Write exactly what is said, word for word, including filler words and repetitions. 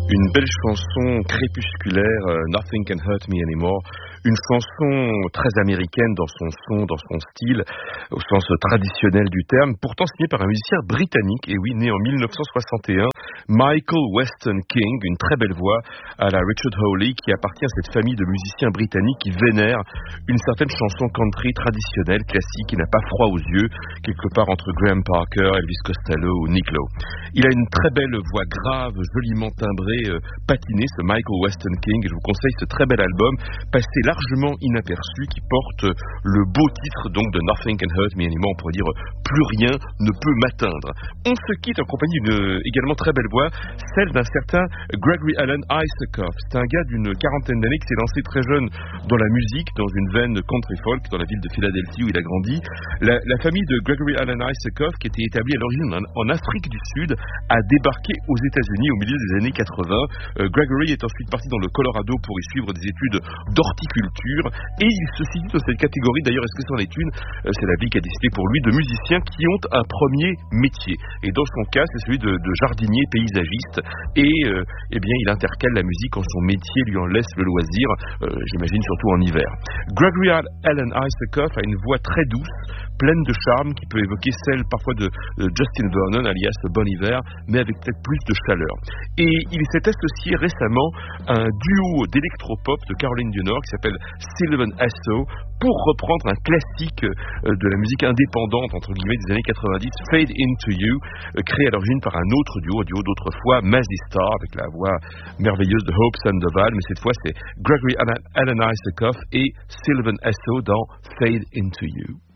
Une belle chanson crépusculaire, uh, Nothing Can Hurt Me Anymore. Une chanson très américaine dans son son, dans son style, au sens traditionnel du terme, pourtant signée par un musicien britannique, et oui, né en dix-neuf cent soixante et un, Michael Weston King, une très belle voix à la Richard Hawley, qui appartient à cette famille de musiciens britanniques qui vénèrent une certaine chanson country traditionnelle, classique, qui n'a pas froid aux yeux, quelque part entre Graham Parker, Elvis Costello ou Nick Lowe. Il a une très belle voix grave, joliment timbrée, euh, patinée, ce Michael Weston King, et je vous conseille ce très bel album, passé largement inaperçu, qui porte le beau titre donc de Nothing Can Hurt Me Anymore, on pourrait dire plus rien ne peut m'atteindre. On se quitte en compagnie d'une également très belle voix, celle d'un certain Gregory Alan Isakov. C'est un gars d'une quarantaine d'années qui s'est lancé très jeune dans la musique, dans une veine country folk, dans la ville de Philadelphie où il a grandi. La, la famille de Gregory Alan Isakov, qui était établie à l'origine en, en Afrique du Sud, a débarqué aux États-Unis au milieu des années quatre-vingts. Euh, Gregory est ensuite parti dans le Colorado pour y suivre des études d'horticulture, et il se situe dans cette catégorie, d'ailleurs est-ce que c'en est une, euh, c'est la vie qu'a décidé pour lui, de musiciens qui ont un premier métier, et dans son cas c'est celui de, de jardinier paysagiste, et euh, eh bien il intercale la musique quand son métier lui en laisse le loisir, euh, j'imagine surtout en hiver. Gregory Alan Isakov a une voix très douce, pleine de charme, qui peut évoquer celle parfois de, de Justin Vernon, alias Bon Hiver, mais avec peut-être plus de chaleur. Et il s'est associé récemment à un duo d'électropop de Caroline du Nord qui s'appelle Sylvan Esso, pour reprendre un classique euh, de la musique indépendante, entre guillemets, des années quatre-vingt-dix, Fade Into You, euh, créé à l'origine par un autre duo, un duo d'autrefois, Mazzy Star, avec la voix merveilleuse de Hope Sandoval, mais cette fois c'est Gregory Alan Isakov et Sylvan Esso dans Fade Into You.